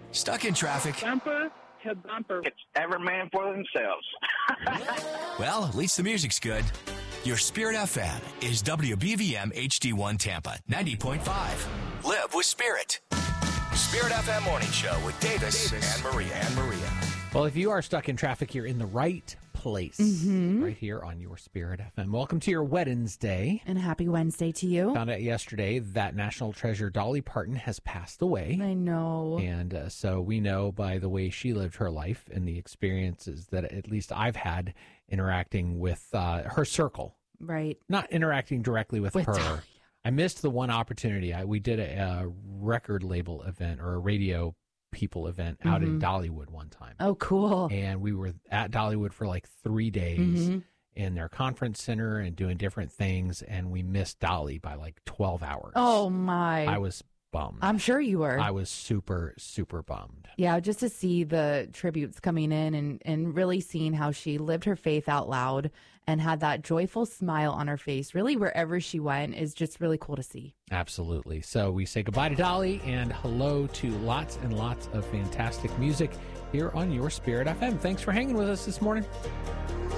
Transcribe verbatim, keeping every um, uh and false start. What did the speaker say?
Stuck in traffic? Bumper to bumper. It's every man for themselves. Well, at least the music's good. Your Spirit F M is W B V M H D one Tampa, ninety point five. Live with Spirit. Spirit F M Morning Show with Davis, Davis and Maria. And Maria. Well, if you are stuck in traffic, you're in the right place. Mm-hmm. Right here on your Spirit F M. Welcome to your Wednesday. And happy Wednesday to you. Found out yesterday that national treasure Dolly Parton has passed away. I know. And uh, so we know by the way she lived her life and the experiences that at least I've had interacting with uh, her circle. Right. Not interacting directly with, With her. Dolly. I missed the one opportunity. I, we did a, a record label event or a radio people event out Mm-hmm. in Dollywood one time. Oh, cool. And we were at Dollywood for like three days Mm-hmm. in their conference center and doing different things. And we missed Dolly by like twelve hours. Oh, my. I was bummed. I'm sure you were. I was super, super bummed. Yeah, just to see the tributes coming in and, and really seeing how she lived her faith out loud and had that joyful smile on her face, really wherever she went, is just really cool to see. Absolutely. So we say goodbye to Dolly and hello to lots and lots of fantastic music here on your Spirit F M. Thanks for hanging with us this morning.